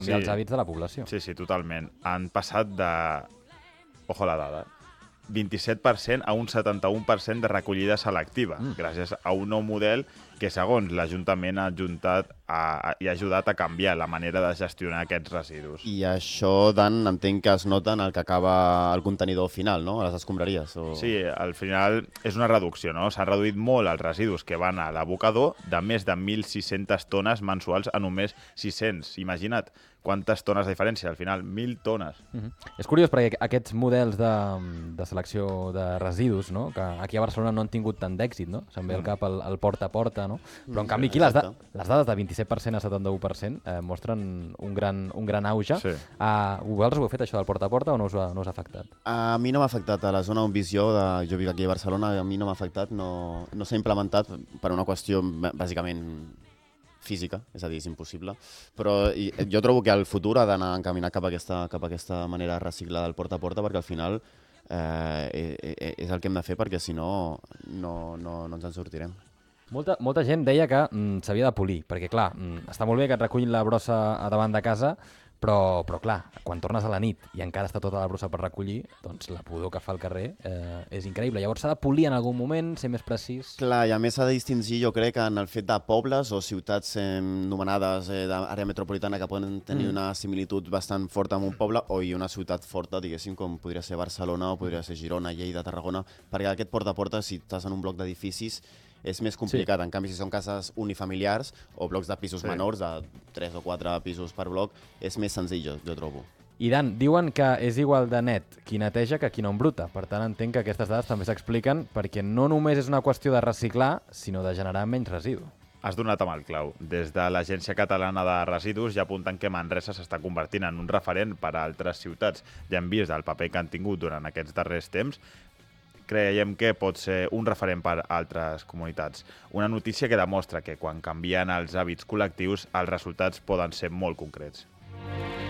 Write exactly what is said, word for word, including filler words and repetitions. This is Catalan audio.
canviar els hàbits de la població. Sí, sí, totalment. Han passat de... Ojo a la dada. vint-i-set per cent a un setanta-un per cent de recollida selectiva, mm. gràcies a un nou model que, segons l'Ajuntament, ha ajuntat a, a, i ha ajudat a canviar la manera de gestionar aquests residus. I això, Dan, entenc que es nota en el que acaba el contenidor final, no?, a les escombraries. O... Sí, al final és una reducció, no? S'ha reduït molt els residus que van a l'abocador de més de mil sis-centes tones mensuals a només sis-cents. Imagina't quantes tones de diferència, al final, mil tones. Mm-hmm. És curiós perquè aquests models de, de selecció de residus, no?, que aquí a Barcelona no han tingut tant d'èxit, no? Se'n ve al cap el, el porta a porta, no? Però en canvi aquí les, da les dades de vint-i-set per cent a setanta-u per cent eh, mostren un gran, un gran auge. Sí. Uh, vosaltres ho heu fet, això del porta a porta, o no us ha, no us ha afectat? A mi no m'ha afectat. A la zona on visc jo, de, jo vic aquí a Barcelona, a mi no m'ha afectat, no, no s'ha implementat per una qüestió bàsicament física, és a dir, és impossible. Però jo trobo que el futur ha d'anar encaminat cap a aquesta, cap a aquesta manera de reciclar del porta a porta, perquè al final eh, és el que hem de fer, perquè si no, no, no, no ens en sortirem. Molta, molta gent deia que mm, s'havia de polir, perquè clar, mm, està molt bé que et recullin la brossa a davant de casa, però, però clar, quan tornes a la nit i encara està tota la brossa per recollir, doncs la pudor que fa al carrer eh, és increïble. Llavors s'ha de polir en algun moment, ser més precís. Clar, i a més s'ha de distingir, jo crec, en el fet de pobles o ciutats eh, nomenades eh, d'àrea metropolitana que poden tenir mm. una similitud bastant forta amb un poble, o i una ciutat forta, diguéssim, com podria ser Barcelona o podria ser Girona, Lleida, Tarragona, perquè aquest porta a porta, si estàs en un bloc d'edificis, és més complicat. Sí. En canvi, si són cases unifamiliars o blocs de pisos sí. menors, de tres o quatre pisos per bloc, és més senzill, jo, jo trobo. I Dan, diuen que és igual de net qui neteja que qui no embruta. Per tant, entenc que aquestes dades també s'expliquen perquè no només és una qüestió de reciclar, sinó de generar menys residu. Has donat amb el clau. Des de l'Agència Catalana de Residus ja apunten que Manresa s'està convertint en un referent per a altres ciutats. Ja hem vist el paper que han tingut durant aquests darrers temps. Creiem que pot ser un referent per a altres comunitats. Una notícia que demostra que quan canvien els hàbits col·lectius els resultats poden ser molt concrets.